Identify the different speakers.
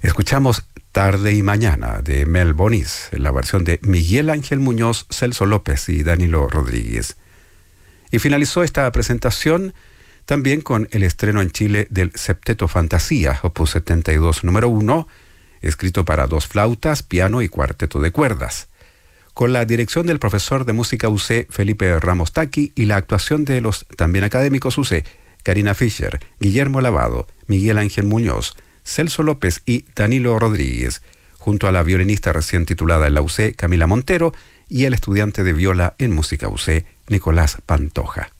Speaker 1: Escuchamos Tarde y Mañana de Mel Bonis, en la versión de Miguel Ángel Muñoz, Celso López y Danilo Rodríguez. Y finalizó esta presentación también con el estreno en Chile del Septeto Fantasía, opus 72 número 1, escrito para 2 flautas, piano y cuarteto de cuerdas, con la dirección del profesor de música UC Felipe Ramos Taqui y la actuación de los también académicos UC Karina Fischer, Guillermo Lavado, Miguel Ángel Muñoz, Celso López y Danilo Rodríguez, junto a la violinista recién titulada en la UC Camila Montero y el estudiante de viola en música UC Nicolás Pantoja.